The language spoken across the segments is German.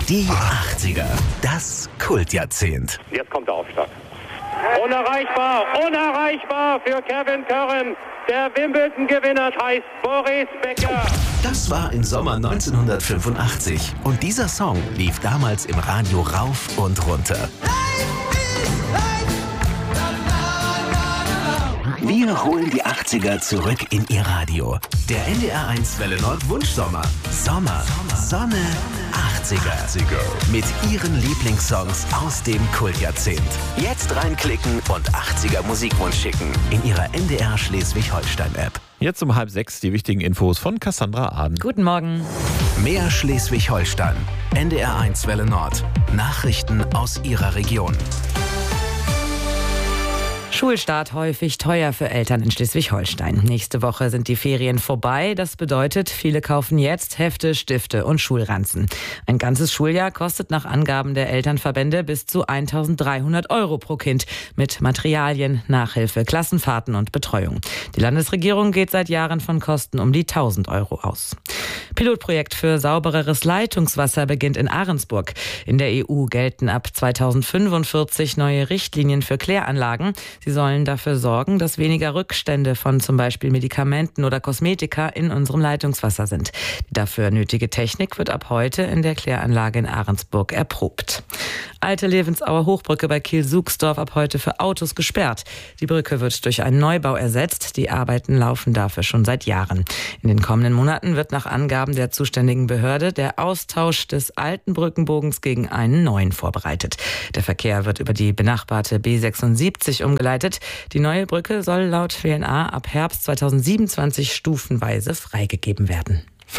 Die 80er, das Kultjahrzehnt. Jetzt kommt der Aufschlag. Unerreichbar für Kevin Curran. Der Wimbledon-Gewinner heißt Boris Becker. Das war im Sommer 1985 und dieser Song lief damals im Radio rauf und runter. Wir holen die 80er zurück in Ihr Radio. Der NDR1 Welle Nord Wunschsommer. Sommer, Sonne, 80er. Mit Ihren Lieblingssongs aus dem Kultjahrzehnt. Jetzt reinklicken und 80er Musikwunsch schicken in Ihrer NDR Schleswig-Holstein-App. Jetzt um 5:30 die wichtigen Infos von Cassandra Aden. Guten Morgen. Mehr Schleswig-Holstein. NDR1 Welle Nord. Nachrichten aus Ihrer Region. Schulstart häufig teuer für Eltern in Schleswig-Holstein. Nächste Woche sind die Ferien vorbei. Das bedeutet, viele kaufen jetzt Hefte, Stifte und Schulranzen. Ein ganzes Schuljahr kostet nach Angaben der Elternverbände bis zu 1.300 € pro Kind mit Materialien, Nachhilfe, Klassenfahrten und Betreuung. Die Landesregierung geht seit Jahren von Kosten um die 1.000 € aus. Pilotprojekt für saubereres Leitungswasser beginnt in Ahrensburg. In der EU gelten ab 2045 neue Richtlinien für Kläranlagen. Sie sollen dafür sorgen, dass weniger Rückstände von zum Beispiel Medikamenten oder Kosmetika in unserem Leitungswasser sind. Die dafür nötige Technik wird ab heute in der Kläranlage in Ahrensburg erprobt. Alte Levensauer Hochbrücke bei Kiel-Suchsdorf ab heute für Autos gesperrt. Die Brücke wird durch einen Neubau ersetzt. Die Arbeiten laufen dafür schon seit Jahren. In den kommenden Monaten wird nach Angaben der zuständigen Behörde der Austausch des alten Brückenbogens gegen einen neuen vorbereitet. Der Verkehr wird über die benachbarte B76 umgeleitet. Die neue Brücke soll laut WNA ab Herbst 2027 stufenweise freigegeben werden.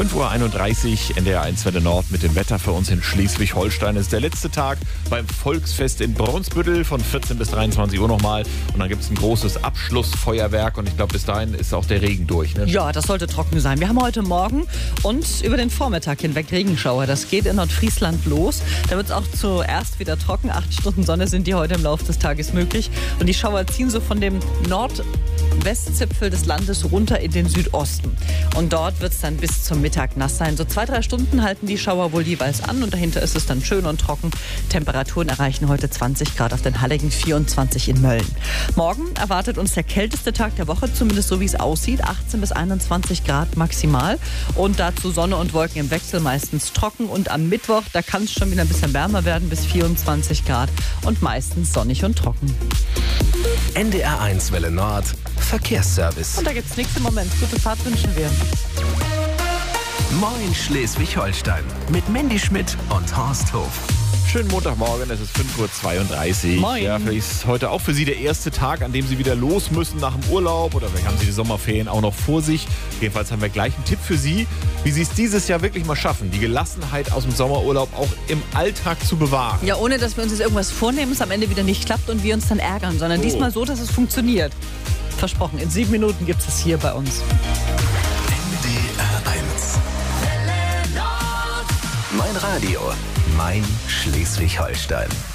5:31 Uhr, NDR1 Welle Nord mit dem Wetter für uns in Schleswig-Holstein. Es ist der letzte Tag beim Volksfest in Brunsbüttel von 14 bis 23 Uhr nochmal. Und dann gibt es ein großes Abschlussfeuerwerk und ich glaube, bis dahin ist auch der Regen durch. Ne? Ja, das sollte trocken sein. Wir haben heute Morgen und über den Vormittag hinweg Regenschauer. Das geht in Nordfriesland los. Da wird es auch zuerst wieder trocken. 8 Stunden Sonne sind die heute im Laufe des Tages möglich. Und die Schauer ziehen so von dem Nordwestzipfel des Landes runter in den Südosten. Und dort wird es dann bis zum Mittag nass sein. So 2-3 Stunden halten die Schauer wohl jeweils an und dahinter ist es dann schön und trocken. Temperaturen erreichen heute 20 Grad auf den Halligen, 24 in Mölln. Morgen erwartet uns der kälteste Tag der Woche, zumindest so wie es aussieht. 18 bis 21 Grad maximal und dazu Sonne und Wolken im Wechsel, meistens trocken. Und am Mittwoch, da kann es schon wieder ein bisschen wärmer werden, bis 24 Grad und meistens sonnig und trocken. NDR1 Welle Nord. Verkehrsservice. Und da gibt's nichts im Moment. Gute Fahrt wünschen wir. Moin Schleswig-Holstein mit Mandy Schmidt und Horst Hof. Schönen Montagmorgen, es ist 5:32 Uhr. Moin. Ja, vielleicht ist heute auch für Sie der erste Tag, an dem Sie wieder los müssen nach dem Urlaub oder vielleicht haben Sie die Sommerferien auch noch vor sich. Jedenfalls haben wir gleich einen Tipp für Sie, wie Sie es dieses Jahr wirklich mal schaffen, die Gelassenheit aus dem Sommerurlaub auch im Alltag zu bewahren. Ja, ohne dass wir uns jetzt irgendwas vornehmen, es am Ende wieder nicht klappt und wir uns dann ärgern, sondern diesmal so, dass es funktioniert. Versprochen, in 7 Minuten gibt es hier bei uns. NDR1. Mein Radio, mein Schleswig-Holstein.